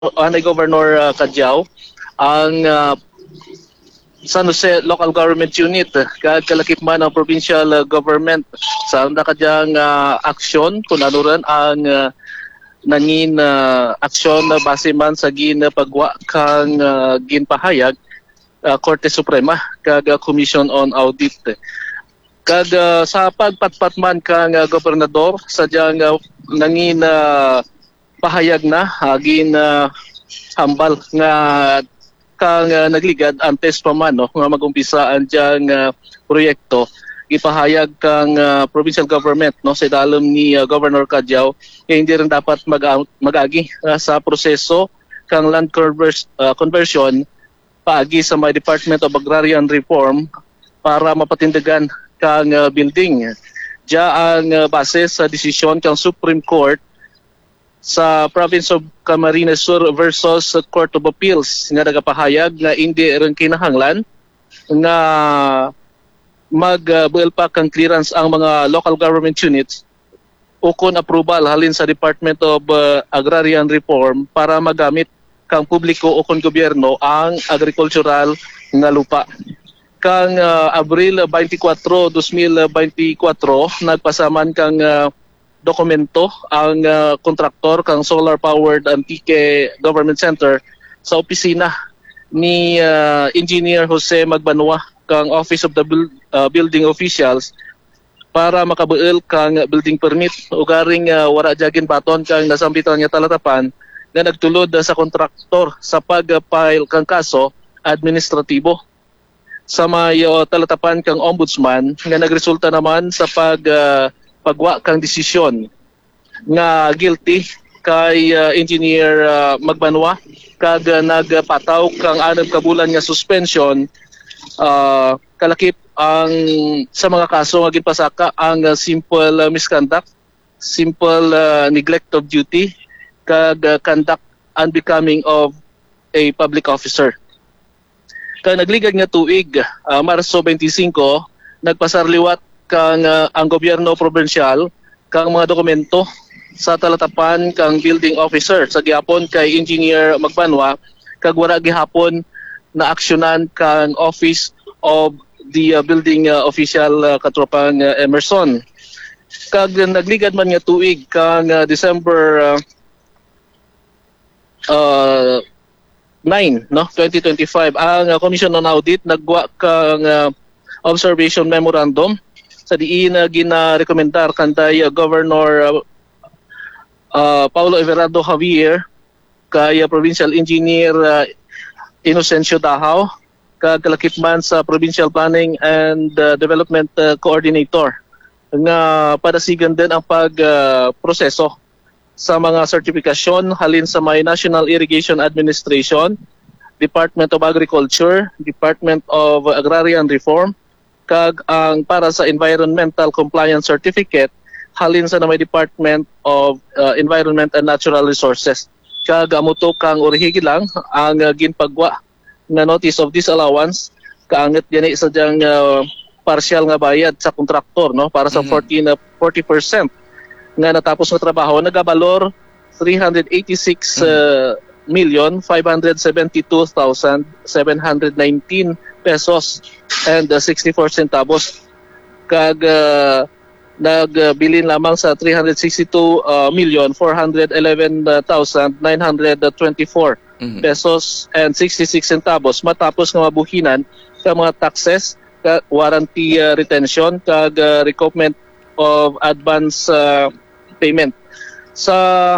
Anay Governor Kadyao ang San Jose Local Government Unit kag kalakipman ng provincial government sa nakadyang aksyon kung ano rin ang nangin aksyon na base man sa ginapagwa kang ginpahayag Korte Suprema kag Commission on Audit. Kag sa pagpatpat man kang gobernador sadyang nangin pahayag na gin hambal nga kang nagligad antes pa man nga magumpisa ang diyang proyekto ipahayag kang provincial government sa idalom ni Governor Kadyao kaya hindi rin dapat mag-agi sa proseso kang land conversion paagi sa may Department of Agrarian Reform para mapatindagan kang building. Diya ang base sa desisyon kang Supreme Court sa Province of Camarines Sur versus Court of Appeals nga nagapahayag nga hindi rin kinahanglan nga mag-build pa kang clearance ang mga local government units ukon approval halin sa Department of Agrarian Reform para magamit kang publiko ukon gobyerno ang agricultural nga lupa. Kang Abril 24, 2024 nagpasaman kang dokumento ang kontraktor kang solar powered Antique Government Center sa opisina ni Engineer Jose Magbanua kang Office of the Building Officials para makabuil kang building permit ugaring wara jagin baton kang nasambitan niya talatapan nga nagtulod sa kontraktor sa pag-file kang kaso administratibo. Sa may talatapan kang ombudsman nga nagresulta naman sa pagwa kang desisyon nga guilty kay Engineer Magbanua kag nagpataw kang 6 ka bulan nga suspension kalakip ang sa mga kaso nga ginpasaka ang simple misconduct, simple neglect of duty kag conduct unbecoming of a public officer. Kag nagligad nga tuig Marso 25 nagpasarliwat kang ang gobyerno provincial kang mga dokumento sa talatapan kang building officer sa gihapon kay Engineer Magbanwa kag wala gihapon na aksyonan kang Office of the Building Official katropang Emerson. Kag nagligad man nga tuig kang December 9, 2025 ang Commission on Audit nagwa kang observation memorandum sa diin gina-rekomendar kanday Governor Paulo Everardo Javier kay Provincial Engineer Inocencio Dahao kag kalakipman sa Provincial Planning and Development Coordinator nga padasigan din ang pagproseso sa mga sertifikasyon halin sa may National Irrigation Administration, Department of Agriculture, Department of Agrarian Reform kag ang para sa Environmental Compliance Certificate halin sa may Department of Environment and Natural Resources. Kag amuto kang orihigi lang ang ginpagwa na notice of disallowance kaangit gani sa diyang partial nga bayad sa kontraktor para sa 40% nga natapos nga trabaho nagabalor 386,572,719 pesos and 64 centavos kag nagbilin lamang sa 362,411,924 pesos and 66 centavos matapos nga mabuhinan sa mga taxes, warranty retention kag recoupment of advance payment. Sa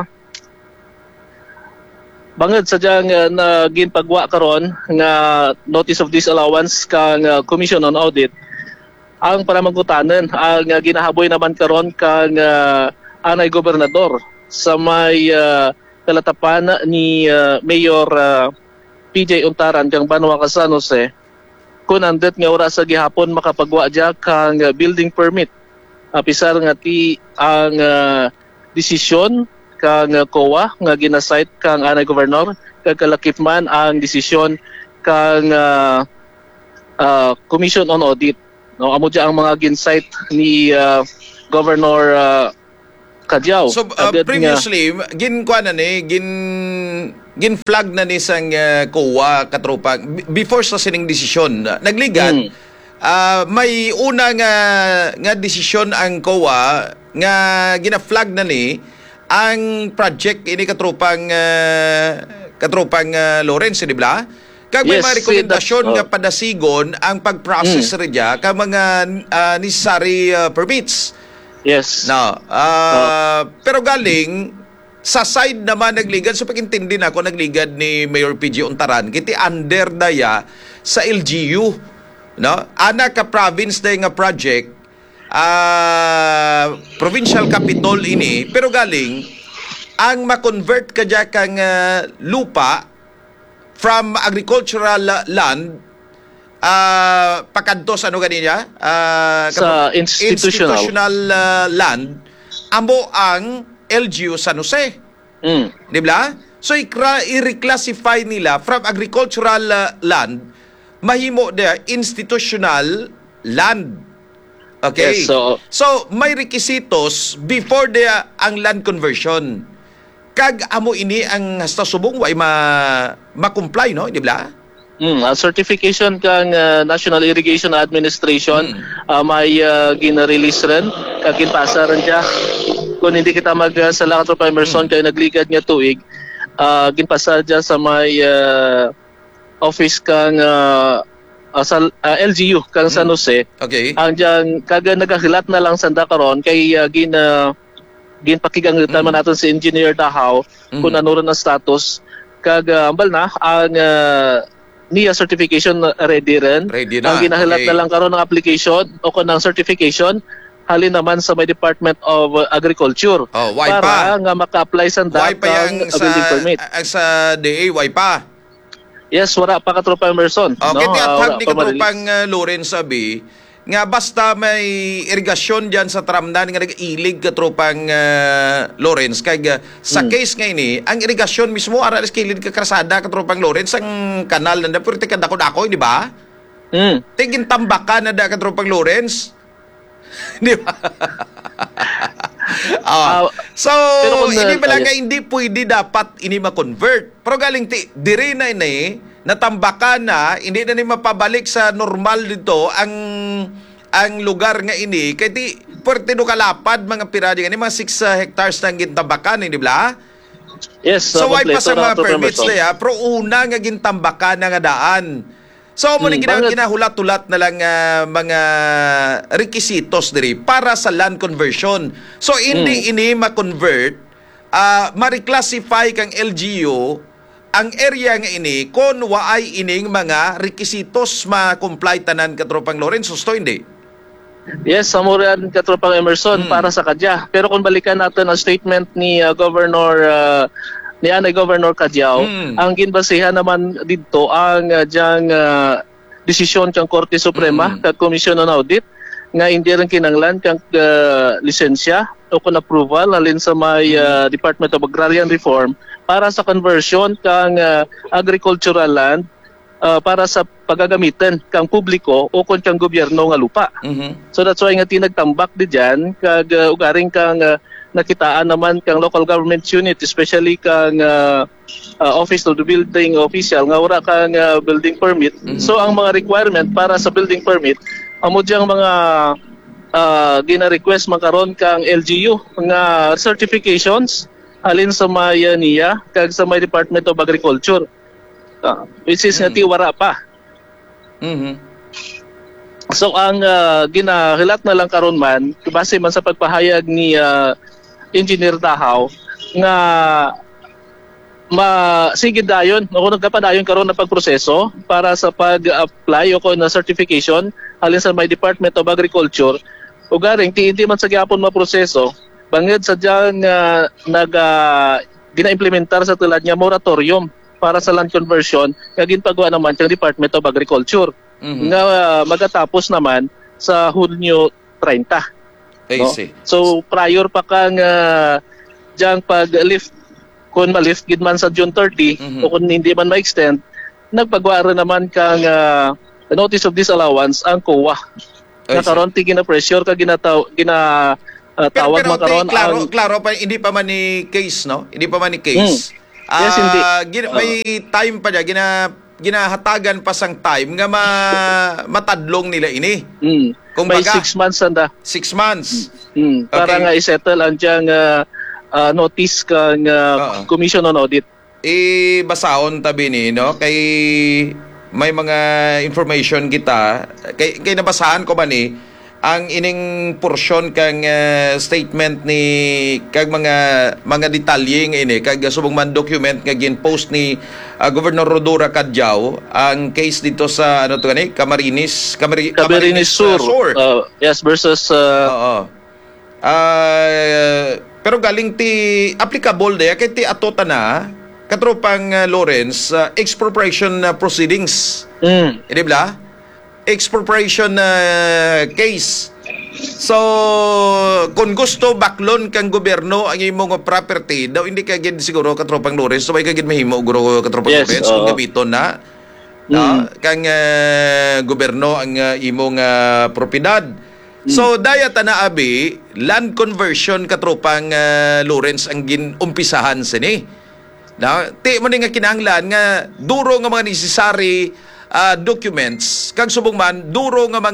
bangod sa diyang ginpagwa karon nga notice of disallowance kang Commission on Audit ang paramangkutanen ang ginahaboy naman karon kang anay gobernador sa may talatapan ni Mayor PJ Untaran kang Banwa ka San Jose kung andit nga oras sa gihapon makapagwa dya kang building permit apisar nga ti ang desisyon kang COA nga ginasite kang anay gobernador kag kalakipman ang desisyon kang Commission on Audit. Amo dya ang mga ginsite ni Governor Kadyao. So previously gin gin-flag na ni sang COA katropa before sa sining desisyon nagligan. May una nga desisyon ang COA nga gina-flag na ni ang project ini katropang Lawrence, di ba? Kag may mga rekomendasyon nga padasigon ang pag-process ridya ka mga necessary permits. Yes. No. Pero galing sa side naman nagligad, so pag-intindi na ako nagligad ni Mayor PG Untaran kiti under daya sa LGU. No? Ana ka province day nga project, provincial capital ini, pero galing ang ma-convert ka dyan kang lupa from agricultural land pakadto sa ano ganina? Sa institutional land, amo ang LGU San Jose. Di ba? So i-reclassify nila from agricultural land mahimo dia institutional land. Okay. Yes, so may requisitos before dia ang land conversion. Kag amo ini ang hasta subong way ma-comply, no, di ba? Certification kang National Irrigation Administration may gina-release rin kag ginpasa rin siya. Kung hindi kita magsala katropa Emerson kay nagligad nga tuig, ginpasa dyan sa may office kang sa LGU kang San Jose. Okay. Ang diyan kaga nagahilat na lang sanda karon kay ginpakigang naman natin si Engineer Dahaw kung ano rin ang status kag ambal na ang NIA certification ready rin. Ready na. Ang ginahilat na lang karon ng application o ng certification halin naman sa may Department of Agriculture para nga maka-apply sa building permit. Sa DA, why pa? Yes, wala pa katropa Emerson. Okay, tiyatag ni katropang Lawrence sabi, nga basta may irigasyon dyan sa tramdan nga nag-ilig katropang Lawrence. Kaya sa case nga ini, ang irigasyon mismo, aralis kilid ka krasada katropang Lawrence, ang kanal na pero tika dako-dako, di ba? Tigin tambakan na da katropang Lawrence. Di ba? So, hindi ba lang hindi pwede dapat ini ma-convert. Pero galing dire na ini, natambakan na, hindi na ni mapabalik sa normal dito ang lugar nga ini. Kaya di, puwerte no kalapad mga piradi, mga 6 hectares na gintambakan, hindi ba? Yes. So, why pa sa mga permits na ya, pero una nga gintambakan na nga daan. So, muna ginahulat-hulat na lang mga requisitos diri para sa land conversion. So, hindi ini ma-convert, ma-reclassify kang LGU ang area nga ini kung waay ining mga requisitos ma-comply tanan katropang Lawrence. So, hindi. Yes, samuran katropang Emerson para sa kadya. Pero kung balikan natin ang statement ni ni Anay Governor Cadiao, ang ginbasihan naman dito ang diyang desisyon kang Korte Suprema kag Commission on Audit nga hindi rin kinanglan kang lisensya o kung approval halin sa may Department of Agrarian Reform para sa conversion kang agricultural land para sa pagagamitan kang publiko o kung kang gobyerno nga lupa. So that's why nga tinagtambak di dyan kag ugaring kang nakitaan naman kang local government unit, especially kang office of the building official nga wala kang building permit. So ang mga requirement para sa building permit amo diyang mga gina-request makaron kang LGU nga certifications halin sa may NIA kag sa may Department of Agriculture, which is nga wala pa. So ang ginahilat na lang karon man base man sa pagpahayag ni Engineer Dahaw nga sige dayon o nagkapadayon karon na pagproseso para sa pag-apply o na certification halin sa may Department of Agriculture ugaring hindi man sa gyapon maproseso bangod sa diyang gina-implementar sa tulad niya moratorium para sa land conversion nga ginpagawa naman ng Department of Agriculture nga magatapos naman sa Hunyo 30. No? So prior pa kang diyang pag-lift kung ma-lift gid man sa June 30 o kung hindi man ma-extend nagpagawa rin naman kang notice of disallowance ang COA na karon gina-pressure ka tawag pero makaron klaro pa hindi pa man ni case, no? Hindi pa man ni case. Yes, hindi. May time pa niya, ginahatagan pa sang time nga matadlong nila ini. Kung may baga, 6 months anda. 6 months. Para nga isettle ang diyang notice kang Commission on Audit. Basahon tabi ni, no? Kay may mga information kita, kay nabasahan ko ba ni, ang ining porsyon kang statement ni kag mga detalye nga ini kag subong man document nga gin-post ni Governor Rodora Cadjao ang case dito sa ano to gani Camarines Sur. Yes, versus pero galing ti applicable de kay ti atota na katropang Lawrence expropriation proceedings. Di ba? Expropriation case. So, kung gusto baklon kang gobyerno ang imong property, daw hindi ka gid siguro katropang Lawrence, so may kagid mahimo guro katropang Lawrence kung gabiton na kang gobyerno ang imong propiedad. So, dayat na abi, land conversion katropang Lawrence ang ginumpisahan sini. Ti mo ni nga kinahanglan nga duro nga mga necessary documents kag subong man duro nga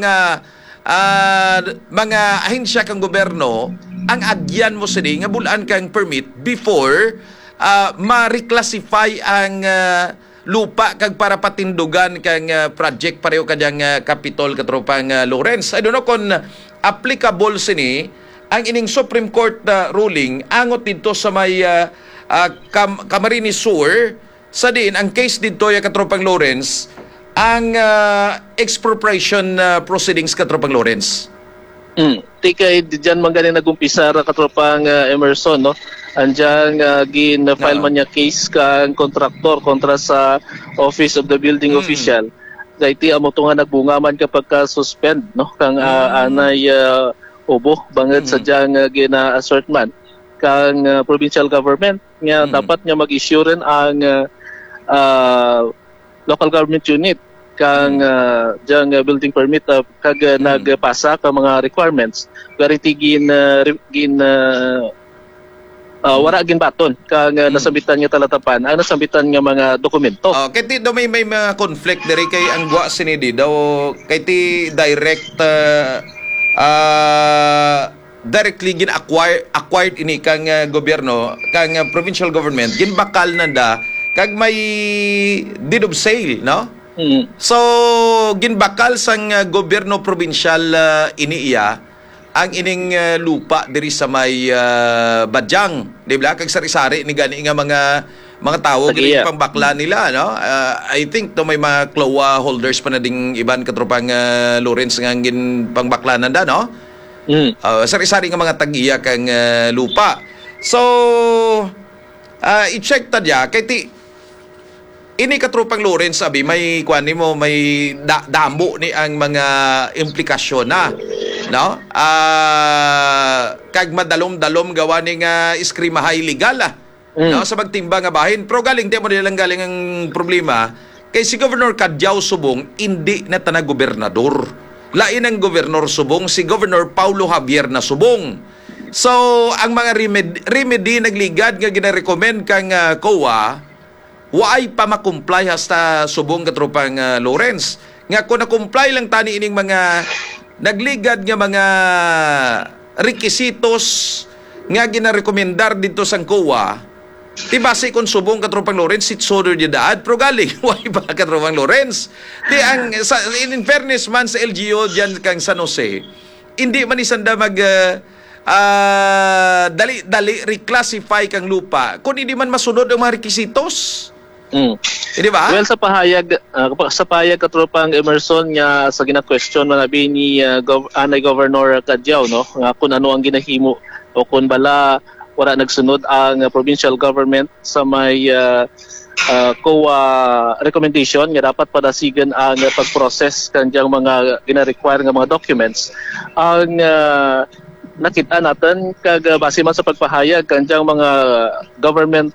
mga ahensya kang gobyerno ang agyan mo sini nga bulan kang permit before ma-reclassify ang lupa kag para patindugan kang project pareho kadyang Capitol katropang Lawrence. I don't know kung applicable sini ang ining Supreme Court ruling angot dito sa may Camarines Sur sa din ang case dito ya katropang Lawrence ang expropriation proceedings katropang Lawrence. Tikay diyan man galing nagumpisa ra katropang Emerson, no? Andiyan gin-file man niya case kang kontraktor kontra sa Office of the Building Official. Gaiti amo to nga nagbunga man kapag ka-suspend, no? Kang anay obo bangod sa diyang gina-assert man kang provincial government nga dapat nga mag-issue rin ang local government unit kang diyang building permit kag nagpasa ka mga requirements gariti wala gin baton kang nasambitan nga talatapan ang nasambitan nga mga dokumento. Kay ti do may mga conflict diri kay ang gwa sinidi daw kay ti direct directly acquired ini kang gobyerno kang provincial government ginbakal nanda kag may deed of sale, no? So ginbakal sang gobyerno provincial iniiya ang ining lupa diri sa may Badyang, di ba? Kag sari-sari ni gani nga mga tao gini pangbakla nila, no? I think to may mga CLOA holders pa na ding iban katropang Lawrence nga gin pangbakla nanda, no? Sari-sari nga mga tag-iya kang lupa. So i-check ta dia kay ti ini katropang Lawrence abi may kuani mo may damo ni ang mga implikasyon na, no? Kag madalom-dalom gawa ni nga iskrimahay legal no sa magtimba nga bahin pero galing di mo nilang galing ang problema kay si Governor Cadjao Subong hindi na tanang gobernador. Lain ang Governor Subong si Governor Paulo Javier na Subong. So ang mga remedy nagligad nga gina-recommend kang COA waay pa makumply hasta Subong katropang Lawrence. Nga kung na-comply lang tani ining mga nagligad nga mga requisitos nga gina-rekomendar dito sang COA, ti base kung Subong katropang Lawrence sit sodo di daad pero galing waay pa katropang Lawrence. Ti ang in fairness man sa LGU diyan kang San Jose, hindi man isanda mag dali reclassify kang lupa kung hindi man masunod ang mga requisitos. Di ba? Well, sa pahayag katropang Emerson nga sa gina-question manabi ni Anay Governor Cadjao, no? Nga kung ano ang ginahimo o kung bala wala nagsunod ang provincial government sa may COA recommendation nga dapat padasigan ang pag-process kanjang mga gina-require nga mga documents. Ang nakita natin kag base man sa pagpahayag kanjang mga government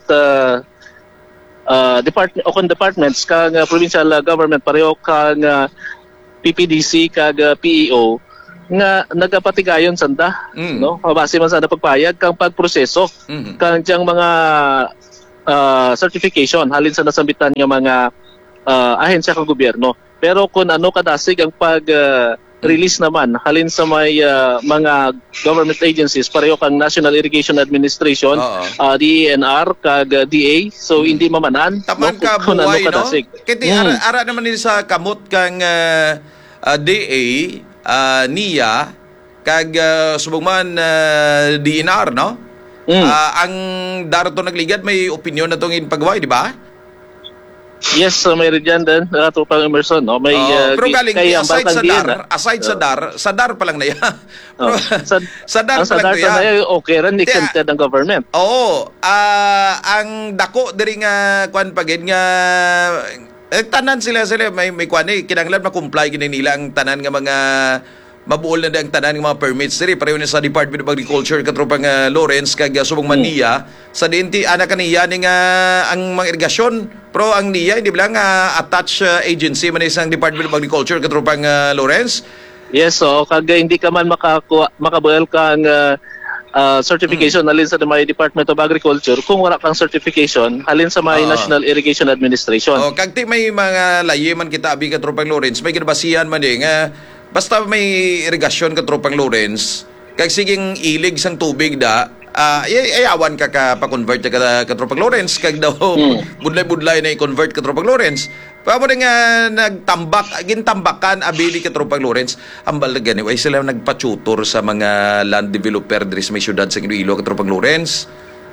departments kang provincial government pareho kang PPDC kag PEO nga nagapatigayon sanda, no? Base man sa pagpahayag kang pagproseso kang diyang mga certification halin sa nasambitan nga mga ahensya kang gobyerno. Pero kung ano kadasig ang pag-release naman halin sa may mga government agencies, pareho kang National Irrigation Administration, DENR, kag DA, so hindi mamanan. Taman ka kung ano buhay, no? kadasig. Kiti, ara naman din sa kamot kang DA, NIA, kag subong man DNR, no? Ang darato nagligad, may opinion na itong pagway, di ba? Yes, may rin din, Tupang Emerson, no? May, pero galing, aside sa DAR, sa DAR pa lang na yan. Sa DAR ang pa lang na yan. okay rin, exempted ang government. Oo, ang dako diri nga kwan pagin nga tanan sila may kwan kinahanglan ma-comply gini nila ang tanan nga mga mabuol na ang tanan ng mga permits diri pareho na sa Department of Agriculture katropang Lawrence kag subong Mania sa dinti ana kaniya ning ang mga irigasyon pero ang NIA hindi lang attached agency man isang Department of Agriculture katropang Lawrence. Yes, so kag hindi ka man makabuel kang certification halin sa may Department of Agriculture kung wala kang certification halin sa may National Irrigation Administration. Kag may mga layi man kita abi katropang Lawrence may ginabasihan man ding basta may irigasyon ka tropang Lawrence, kag siging ilig sang tubig da, ayawan ka pa-convert ka tropang Lawrence, kag daw budlay-budlay na i-convert ka tropang Lawrence. Pamo rin nga gintambakan abili ka tropang Lawrence, ang balagan ay sila nagpa-tutor sa mga land developer diri sa may syudad sa Iloilo ka tropang Lawrence.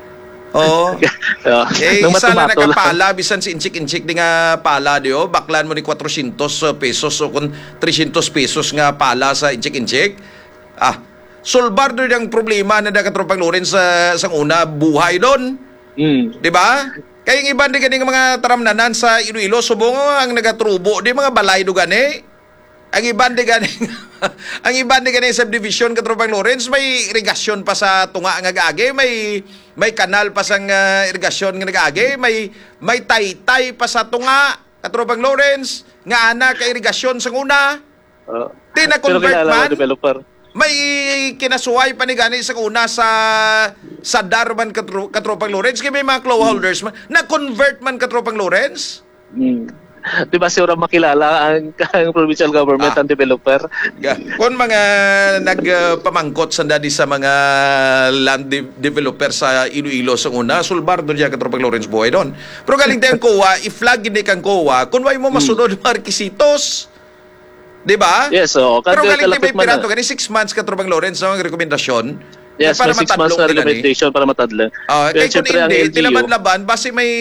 Isa lang nakapala bisan si inchik-inchik di nga pala diyo baklan mo ni 400 pesos o kung 300 pesos nga pala sa inchik-inchik solbar doon ang problema na nakatropang Lawrence sa una buhay doon di ba? Kaya yung iban di ganing mga taramnanan sa Iloilo subong ang nagatrubo di mga balay do gani ang iban di ganing ang iban di ganing subdivision katropang Lawrence may irigasyon pa sa tunga nga gaagi may kanal pa sang irigasyon nga nagaagi may taytay pa sa tunga katropang Lawrence nga ana ka irigasyon sang una tina-convert man may kinasuway pa ni gani sa una sa Darman katropang Lawrence kaya may mga claw holders man na-convert man katropang Lawrence di ba siya makilala ang provincial government ang developer? Kung mga nagpamangkot sa dadi sa mga land developer sa Iloilo sa una, sulbar doon dyan katropang Lawrence buhay doon. Pero galing tayong COA, i-flag hindi kang COA, kung may mo masunod mga requisitos. Di ba? Yes, so. Pero galing tayo may pirato, gani 6 months katropang Lawrence ang rekomendasyon. Yes, para 6 months na recommendation para matadlan. Kaya kung hindi, tilaban-laban, basi may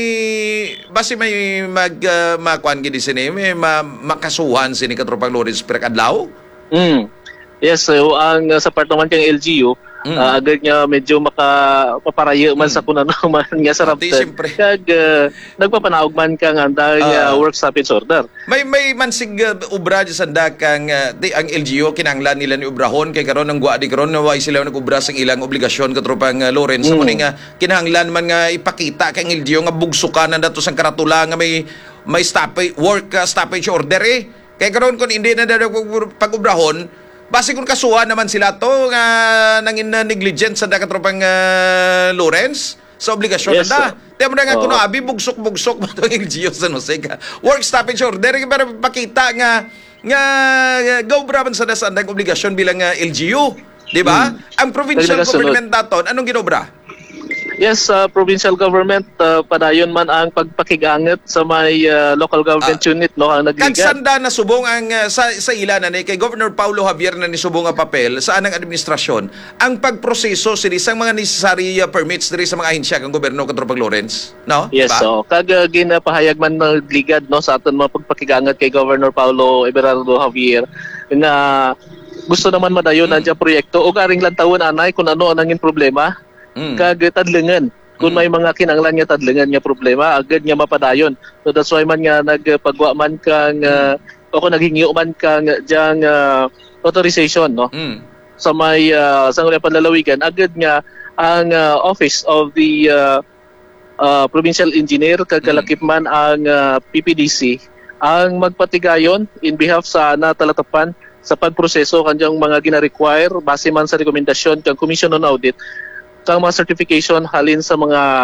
makuan gini sini, may makasuhan sini katropang Lawrence per kadlaw? Yes, so ang sa part naman kang LGU, agad niya medyo mapaparayo man sa kuno man nga sa raptor. Kag nagpapanaog man kang anday work stoppage order. May mansig ubra di sanda kang ang LGU kinahanglan nila ni ubrahon kay karon ang guadi karon na way sila nagubra sang ilang obligasyon katropang Lawrence mo nga kinahanglan man nga ipakita kang LGU nga bugsukan na dato sang karatula nga may stoppage order kay karon kun hindi na daw pag-ubrahon base kung kasuhan naman sila to nga nangin negligent sa katropang Lawrence sa obligasyon na. Temo na nga kuno abi bugsok-bugsok mo tong LGU sa Jose ka. Work stoppage order para pakita nga go braban sa dasandang obligasyon bilang LGU, di ba? Ang provincial government daton anong ginobra? Yes, provincial government padayon man ang pagpakiganget sa may local government unit no ang nagligat. Kagsanda na subong ang sa ilan na kay Governor Paulo Javier na ni subong nga papel sa anang administrasyon ang pagproseso sa isang mga necessary permits diri sa mga ahensya kang gobyerno katropang Lawrence, no? Yes, so kag ginapahayag man nagligad no sa aton mga pagpakiganget kay Governor Paulo Everardo Javier nga gusto naman madayon ang proyekto o garing lang tawon anay kung ano ang problema. Kag tadlengan kung may mga kinanglan nga tadlengan nga problema agad nga mapadayon so that's why man nga nagpagwa man kang o kung naghingi man kang diyang authorization no sa may sa panlalawigan agad nga ang office of the provincial engineer kag kalakip man ang PPDC ang magpatigayon in behalf sa natalatapan sa pagproseso kanyang mga gina-require base man sa rekomendasyon kang Commission on Audit kang mga certification halin sa mga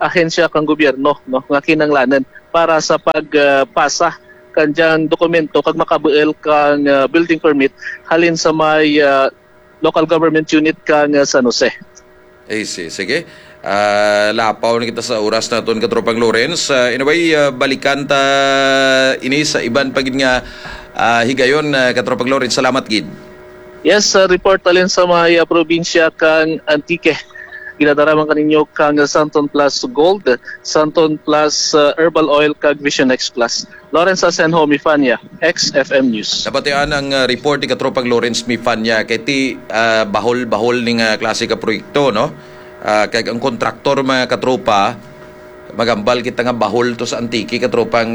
ahensya kang gobyerno, no, nga kinanglanan para sa pagpasa kanjang dokumento kag makabuel kang building permit halin sa may local government unit kang San Jose. Sige. Lapaw na kita sa oras na ito Katropang Lawrence. Anyway, balikan ta ini sa iban pagid nga higayon Katropang Lawrence. Salamat gid. Yes, report alin sa mga probinsya kang Antique. Ginadaraman kaninyo kang Santon Plus Gold, Santon Plus Herbal Oil kag Vision X Plus. Lawrence Asenho, Mifanya, XFM News. Napatian ang report ni Katropang Lawrence Mifanya kay ti bahol-bahol ning klase ka proyekto, no? Kay ang kontraktor mga katropa magambal kita nga bahol to sa Antique katropang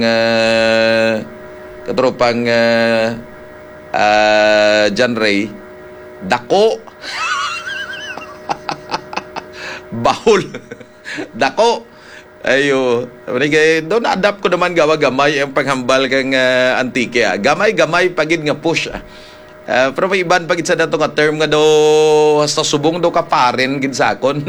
John Ray dako bahol dako ayo doon adapt ko naman gawa-gamay ang panghambal kang Antique gamay-gamay pagid nga push pero may iban pagid sa dato nga term nga do hasta subong do ka paren gid sakon.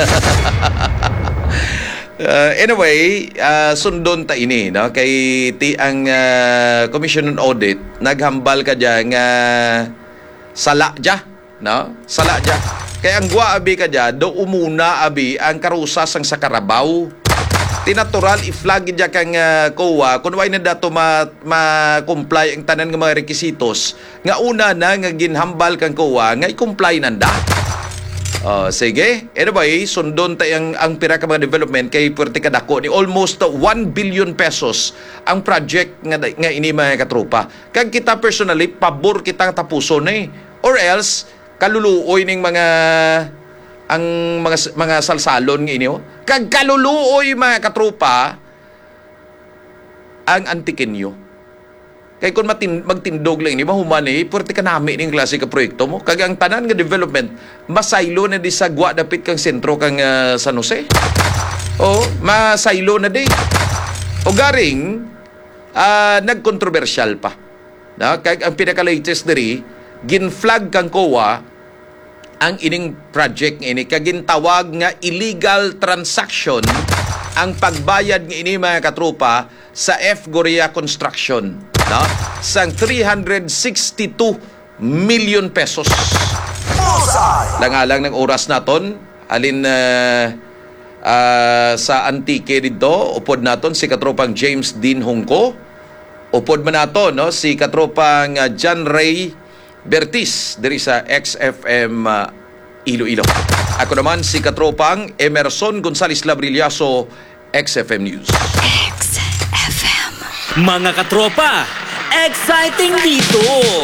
Anyway, sundon ta ini, no? Kay ti ang Commission on Audit naghambal ka diyan nga sala ja, no? Sala ja. Kay ang gwa abi ka diyan do umuna abi ang karusas ang sa Carabao. Tinatural i-flag diya kang COA kung why na dato ma-comply ang tanan nga mga requisitos nga una na nga ginhambal kang COA nga i-comply nanda. Sige. Anyway, sundon tayo ang pira ka mga development kay puwerte kadako ni almost 1 billion pesos ang project nga ini mga katropa. Kag kita personally, pabor kitang tapuson or else, kaluluoy ning ang mga salsalon nga inyo. Kag kaluluoy mga katropa ang Antiqueño. Kaya kung magtindog lang ini, mahuman puwerte ka namin yung klase ka proyekto mo. Kaya ang tanan nga development, masaylo na di sa gwa dapit kang sentro kang San Jose. Masaylo na di. O garing, nagkontrobersyal pa. Kaya ang pinaka-latest diri, ginflag kang COA ang ining project ini. Kagintawag nga illegal transaction ang pagbayad ng ini mga katropa sa F. Goria Construction. No? Sang 362 million pesos. Langalang ng oras naton alin sa Antique dito upod naton si katropang James Dean Hongko, upod man naton no si katropang John Ray Bertis diri sa XFM Iloilo. Ako naman si katropang Emerson Gonzales Labrillaso, XFM News. XFM. Mga katropa, exciting dito!